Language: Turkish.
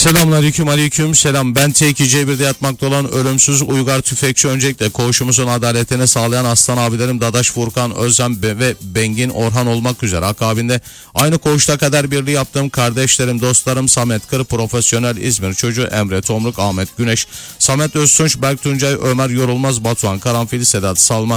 Selamünaleyküm, aleyküm selam. Ben T2C1'de yatmakta olan ölümsüz Uygar Tüfekçi. Öncelikle koğuşumuzun adaletini sağlayan aslan abilerim Dadaş Furkan, Özlem ve Bengin Orhan olmak üzere akabinde aynı koğuşta kader birliği yaptığım kardeşlerim, dostlarım Samet Kır, Profesyonel İzmir Çocuğu Emre Tomruk, Ahmet Güneş, Samet Öztunç, Berk Tuncay, Ömer Yorulmaz, Batuhan Karanfil, Sedat Salman,